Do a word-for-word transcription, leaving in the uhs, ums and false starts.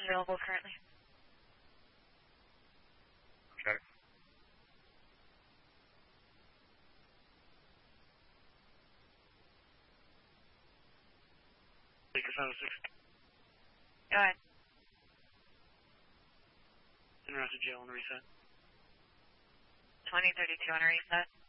available currently. Okay. Baker seven six. Go ahead. Interrupted jail on reset. twenty thirty-two on a reset.